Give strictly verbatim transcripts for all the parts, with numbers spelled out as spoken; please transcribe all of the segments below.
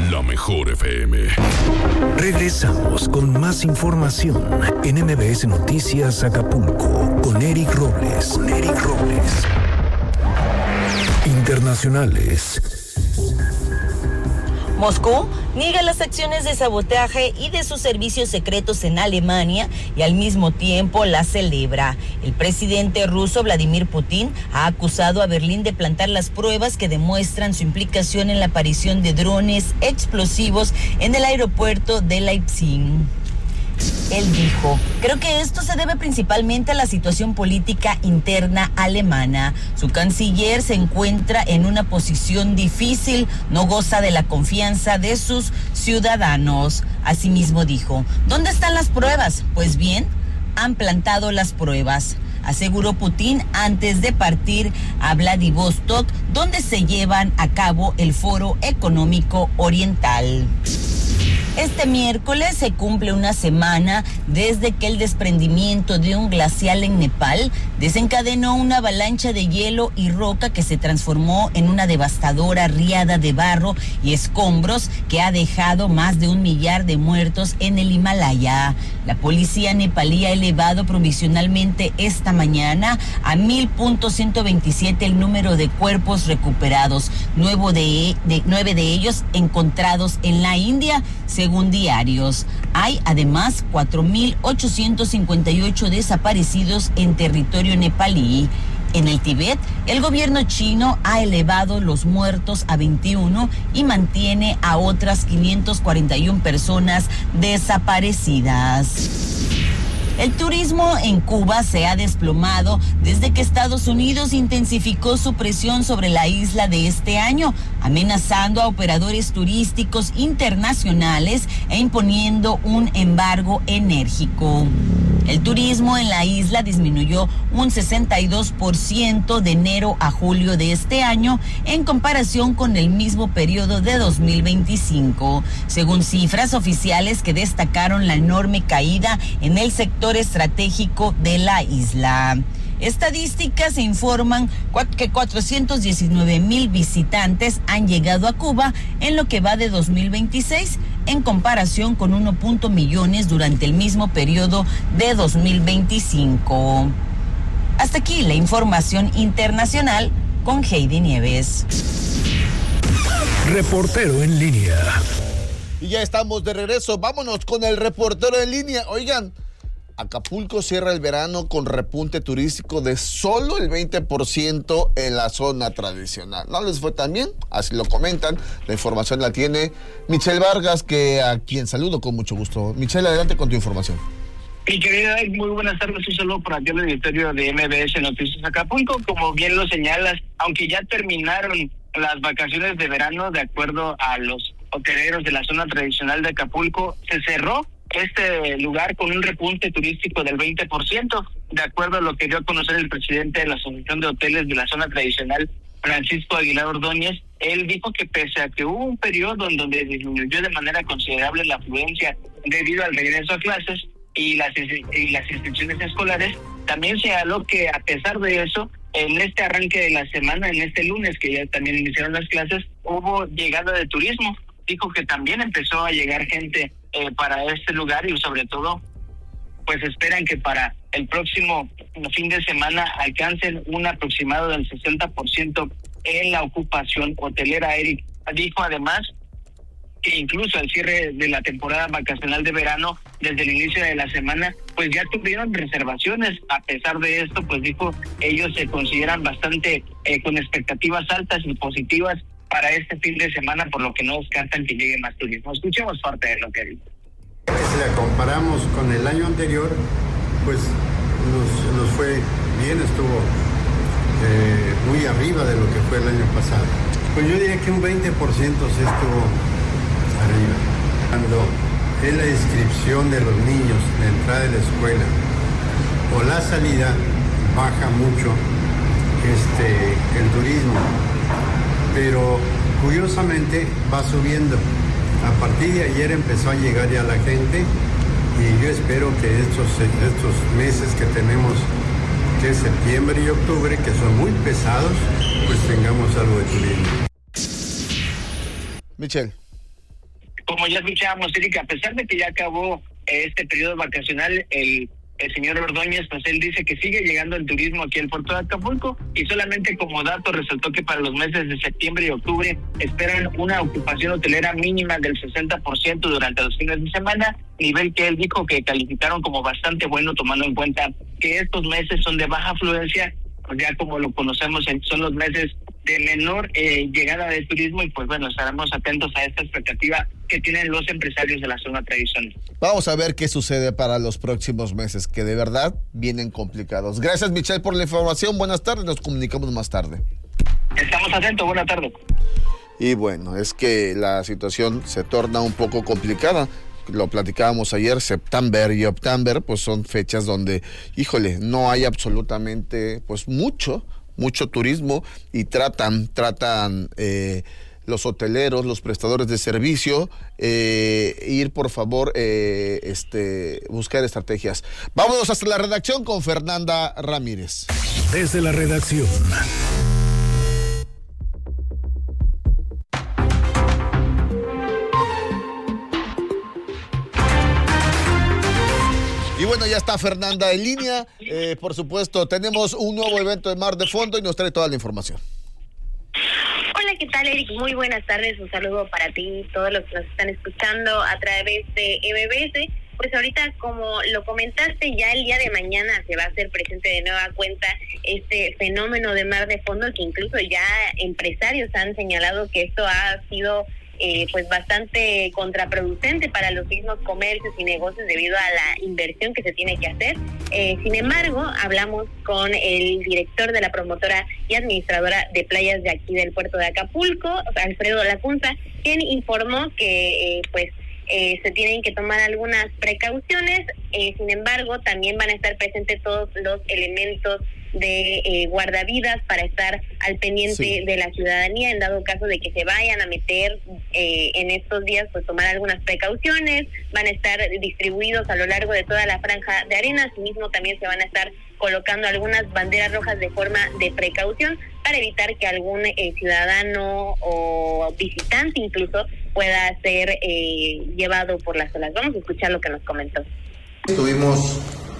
La mejor F M. Regresamos con más información en M B S Noticias Acapulco con Eric Robles. Con Eric Robles. Internacionales. Moscú niega las acciones de sabotaje y de sus servicios secretos en Alemania y al mismo tiempo las celebra. El presidente ruso Vladimir Putin ha acusado a Berlín de plantar las pruebas que demuestran su implicación en la aparición de drones explosivos en el aeropuerto de Leipzig. Él dijo, creo que esto se debe principalmente a la situación política interna alemana. Su canciller se encuentra en una posición difícil, no goza de la confianza de sus ciudadanos. Asimismo dijo, ¿dónde están las pruebas? Pues bien, han plantado las pruebas, aseguró Putin antes de partir a Vladivostok, donde se llevan a cabo el Foro Económico Oriental. Este miércoles se cumple una semana desde que el desprendimiento de un glacial en Nepal desencadenó una avalancha de hielo y roca que se transformó en una devastadora riada de barro y escombros que ha dejado más de un millar de muertos en el Himalaya. La policía nepalí ha elevado provisionalmente esta mañana a mil ciento veintisiete el número de cuerpos recuperados, nueve de, de, nueve de ellos encontrados en la India, según diarios. Hay además cuatro mil ochocientos cincuenta y ocho desaparecidos en territorio nepalí. En el Tíbet, el gobierno chino ha elevado los muertos a veintiuno y mantiene a otras quinientas cuarenta y una personas desaparecidas. El turismo en Cuba se ha desplomado desde que Estados Unidos intensificó su presión sobre la isla de este año, amenazando a operadores turísticos internacionales e imponiendo un embargo enérgico. El turismo en la isla disminuyó un sesenta y dos por ciento de enero a julio de este año en comparación con el mismo periodo de dos mil veinticinco, según cifras oficiales que destacaron la enorme caída en el sector estratégico de la isla. Estadísticas informan que cuatrocientos diecinueve mil visitantes han llegado a Cuba en lo que va de dos mil veintiséis, en comparación con uno punto cinco millones durante el mismo periodo de dos mil veinticinco. Hasta aquí la información internacional con Heidi Nieves. Reportero en línea. Y ya estamos de regreso. Vámonos con el reportero en línea. Oigan, Acapulco cierra el verano con repunte turístico de solo el veinte por ciento en la zona tradicional. ¿No les fue tan bien? Así lo comentan. La información la tiene Michelle Vargas, que a quien saludo con mucho gusto. Michelle, adelante con tu información. Mi querida, muy buenas tardes. Un saludo para ti al auditorio de M B S Noticias Acapulco. Como bien lo señalas, aunque ya terminaron las vacaciones de verano, de acuerdo a los hoteleros de la zona tradicional de Acapulco, se cerró este lugar con un repunte turístico del veinte por ciento, de acuerdo a lo que dio a conocer el presidente de la Asociación de Hoteles de la Zona Tradicional, Francisco Aguilar Ordóñez. Él dijo que pese a que hubo un periodo en donde disminuyó de manera considerable la afluencia debido al regreso a clases y las, y las instituciones escolares, también señaló que a pesar de eso, en este arranque de la semana, en este lunes que ya también iniciaron las clases, hubo llegada de turismo. Dijo que también empezó a llegar gente eh, para este lugar y sobre todo, pues esperan que para el próximo fin de semana alcancen un aproximado del sesenta por ciento en la ocupación hotelera. Eric dijo además que incluso al cierre de la temporada vacacional de verano, desde el inicio de la semana, pues ya tuvieron reservaciones. A pesar de esto, pues dijo, ellos se consideran bastante eh, con expectativas altas y positivas para este fin de semana, por lo que no descartan que llegue más turismo. Escuchemos parte de lo que dijo. Si la comparamos con el año anterior, pues nos, nos fue bien, estuvo eh, muy arriba de lo que fue el año pasado. Pues yo diría que un veinte por ciento sí estuvo arriba. Cuando es la inscripción de los niños, la entrada de la escuela o la salida, baja mucho este, el turismo. Pero curiosamente va subiendo. A partir de ayer empezó a llegar ya la gente y yo espero que estos, estos meses que tenemos, que es septiembre y octubre, que son muy pesados, pues tengamos algo de turismo. Michelle. como ya escuchábamos, Erika, a pesar de que ya acabó este periodo vacacional, el El señor Ordóñez, pues él dice que sigue llegando el turismo aquí al puerto de Acapulco, y solamente como dato resaltó que para los meses de septiembre y octubre esperan una ocupación hotelera mínima del sesenta por ciento durante los fines de semana, nivel que él dijo que calificaron como bastante bueno, tomando en cuenta que estos meses son de baja afluencia, pues ya como lo conocemos, son los meses de menor eh, llegada de turismo, y pues bueno, estaremos atentos a esta expectativa que tienen los empresarios de la zona tradicional. Vamos a ver qué sucede para los próximos meses, que de verdad vienen complicados. Gracias, Michelle, por la información. Buenas tardes, nos comunicamos más tarde. Estamos atentos, buenas tardes. Y bueno, es que la situación se torna un poco complicada. Lo platicábamos ayer, September y October, pues son fechas donde, híjole, no hay absolutamente, pues mucho, mucho turismo, y tratan, tratan eh, los hoteleros, los prestadores de servicio, eh, ir por favor, eh, este, buscar estrategias. Vámonos hasta la redacción con Fernanda Ramírez. Desde la redacción. Y bueno, ya está Fernanda en línea. Eh, por supuesto, tenemos un nuevo evento de Mar de Fondo y nos trae toda la información. Hola, ¿qué tal, Eric? Muy buenas tardes. Un saludo para ti y todos los que nos están escuchando a través de M B S. Pues ahorita, como lo comentaste, ya el día de mañana se va a hacer presente de nueva cuenta este fenómeno de mar de fondo, que incluso ya empresarios han señalado que esto ha sido Eh, pues bastante contraproducente para los mismos comercios y negocios debido a la inversión que se tiene que hacer. Eh, sin embargo, hablamos con el director de la promotora y administradora de playas de aquí del puerto de Acapulco, Alfredo Lacunza, quien informó que eh, pues eh, se tienen que tomar algunas precauciones. Eh, sin embargo, también van a estar presentes todos los elementos de eh, guardavidas para estar al pendiente sí. de la ciudadanía en dado caso de que se vayan a meter eh, en estos días, pues tomar algunas precauciones. Van a estar distribuidos a lo largo de toda la franja de arena. Asimismo, también se van a estar colocando algunas banderas rojas de forma de precaución para evitar que algún eh, ciudadano o visitante incluso pueda ser eh, llevado por las olas. Vamos a escuchar lo que nos comentó. Tuvimos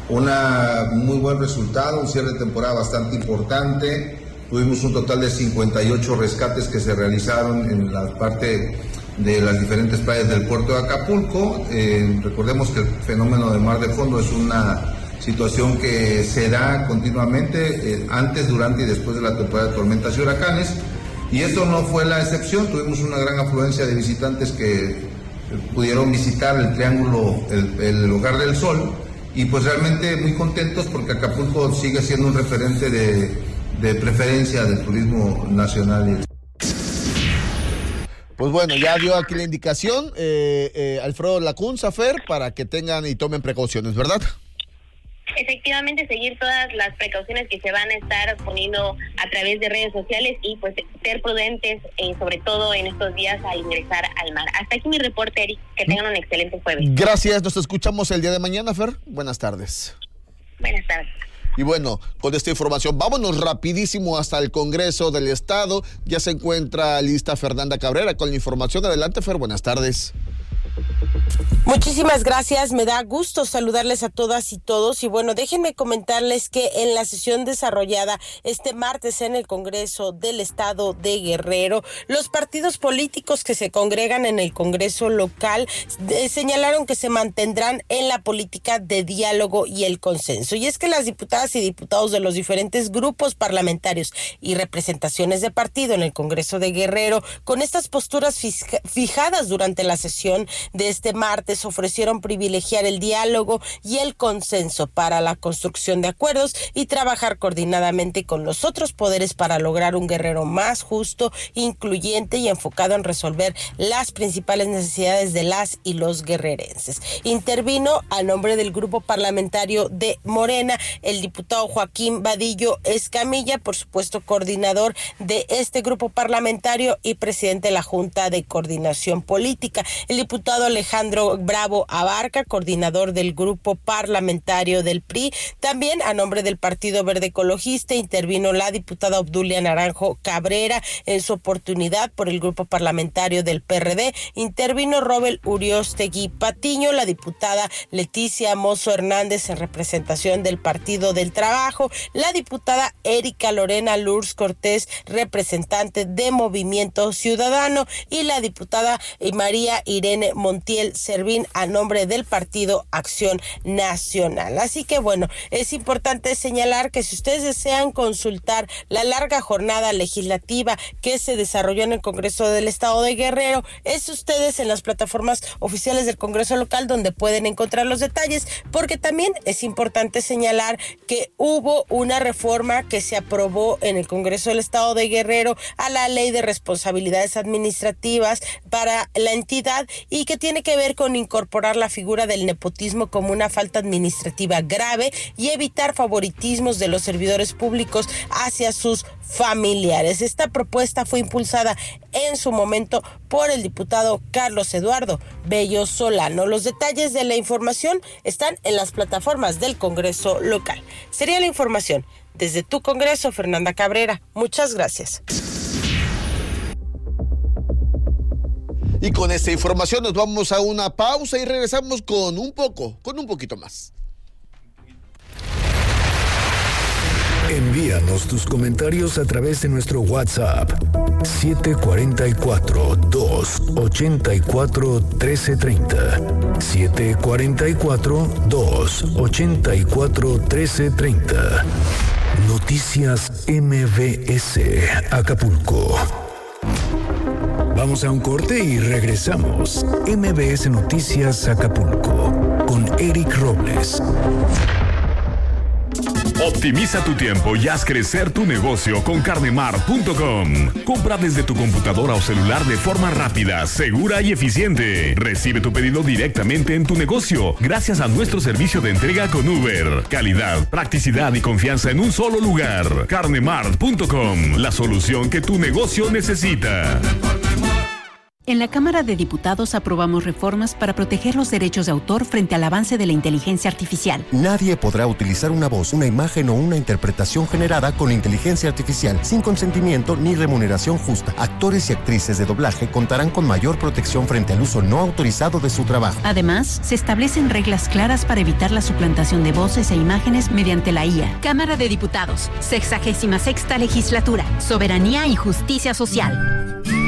una muy buen resultado, un cierre de temporada bastante importante. Tuvimos un total de cincuenta y ocho rescates que se realizaron en la parte de las diferentes playas del puerto de Acapulco. Eh, recordemos que el fenómeno de mar de fondo es una situación que se da continuamente eh, antes, durante y después de la temporada de tormentas y huracanes, y esto no fue la excepción. Tuvimos una gran afluencia de visitantes que pudieron visitar el triángulo, el, el Hogar del Sol, y pues realmente muy contentos porque Acapulco sigue siendo un referente de, de preferencia del turismo nacional. Pues bueno, ya dio aquí la indicación eh, eh, Alfredo Lacunza, Fer, para que tengan y tomen precauciones, ¿verdad? Efectivamente, seguir todas las precauciones que se van a estar poniendo a través de redes sociales y pues ser prudentes, eh, sobre todo en estos días al ingresar al mar. Hasta aquí mi reporte, Eric. Que tengan un excelente jueves. Gracias, nos escuchamos el día de mañana, Fer. Buenas tardes. Buenas tardes. Y bueno, con esta información, vámonos rapidísimo hasta el Congreso del Estado. Ya se encuentra lista Fernanda Cabrera con la información. Adelante, Fer, buenas tardes. Muchísimas gracias, me da gusto saludarles a todas y todos, y bueno, déjenme comentarles que en la sesión desarrollada este martes en el Congreso del Estado de Guerrero, los partidos políticos que se congregan en el Congreso local eh, señalaron que se mantendrán en la política de diálogo y el consenso, y es que las diputadas y diputados de los diferentes grupos parlamentarios y representaciones de partido en el Congreso de Guerrero, con estas posturas fija- fijadas durante la sesión de este martes, ofrecieron privilegiar el diálogo y el consenso para la construcción de acuerdos y trabajar coordinadamente con los otros poderes para lograr un Guerrero más justo, incluyente y enfocado en resolver las principales necesidades de las y los guerrerenses. Intervino a nombre del grupo parlamentario de Morena el diputado Joaquín Vadillo Escamilla, por supuesto coordinador de este grupo parlamentario y presidente de la Junta de Coordinación Política. El diputado diputado Alejandro Bravo Abarca, coordinador del grupo parlamentario del P R I. También a nombre del Partido Verde Ecologista intervino la diputada Obdulia Naranjo Cabrera. En su oportunidad, por el grupo parlamentario del P R D, intervino Robel Uriostegui Patiño, la diputada Leticia Mozo Hernández en representación del Partido del Trabajo, la diputada Erika Lorena Lourdes Cortés, representante de Movimiento Ciudadano, y la diputada María Irene Montiel Servín a nombre del Partido Acción Nacional. Así que bueno, es importante señalar que si ustedes desean consultar la larga jornada legislativa que se desarrolló en el Congreso del Estado de Guerrero, es ustedes en las plataformas oficiales del Congreso local donde pueden encontrar los detalles, porque también es importante señalar que hubo una reforma que se aprobó en el Congreso del Estado de Guerrero a la Ley de Responsabilidades Administrativas para la entidad y que tiene que ver con incorporar la figura del nepotismo como una falta administrativa grave y evitar favoritismos de los servidores públicos hacia sus familiares. Esta propuesta fue impulsada en su momento por el diputado Carlos Eduardo Bello Solano. Los detalles de la información están en las plataformas del Congreso local. Sería la información desde tu Congreso, Fernanda Cabrera. Muchas gracias. Y con esta información nos vamos a una pausa y regresamos con un poco, con un poquito más. Envíanos tus comentarios a través de nuestro WhatsApp siete cuatro cuatro, dos ocho cuatro, uno tres tres cero. siete cuatro cuatro, dos ocho cuatro, uno tres tres cero. Noticias M V S Acapulco. Vamos a un corte y regresamos. M V S Noticias Acapulco con Eric Robles. Optimiza tu tiempo y haz crecer tu negocio con carnemart punto com. Compra desde tu computadora o celular de forma rápida, segura y eficiente. Recibe tu pedido directamente en tu negocio gracias a nuestro servicio de entrega con Uber. Calidad, practicidad y confianza en un solo lugar. carnemart punto com, la solución que tu negocio necesita. En la Cámara de Diputados aprobamos reformas para proteger los derechos de autor frente al avance de la inteligencia artificial. Nadie podrá utilizar una voz, una imagen o una interpretación generada con inteligencia artificial sin consentimiento ni remuneración justa. Actores y actrices de doblaje contarán con mayor protección frente al uso no autorizado de su trabajo. Además, se establecen reglas claras para evitar la suplantación de voces e imágenes mediante la I A. Cámara de Diputados, sexagésima sexta legislatura, soberanía y justicia social.